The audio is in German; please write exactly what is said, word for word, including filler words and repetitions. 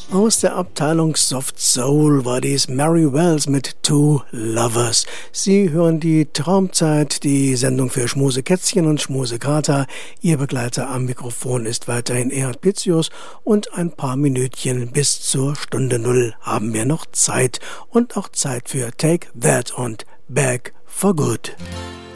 Aus der Abteilung Soft Soul war dies Mary Wells mit Two Lovers. Sie hören die Traumzeit, die Sendung für Schmusekätzchen und Schmusekater. Ihr Begleiter am Mikrofon ist weiterhin Erhard Pitzius und ein paar Minütchen bis zur Stunde Null haben wir noch Zeit und auch Zeit für Take That und Back for Good.